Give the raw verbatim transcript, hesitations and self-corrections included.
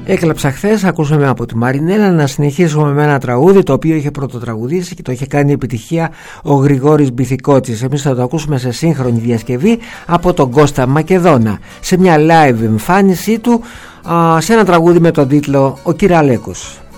Έκλαψα χθες, ακούσαμε από τη Μαρινέλα. Να συνεχίσουμε με ένα τραγούδι το οποίο είχε πρωτοτραγουδήσει και το είχε κάνει επιτυχία ο Γρηγόρης Μπιθικότσης. Εμείς θα το ακούσουμε σε σύγχρονη διασκευή από τον Κώστα Μακεδόνα, σε μια live εμφάνισή του, σε ένα τραγούδι με τον τίτλο «Ο Κυραλέκος».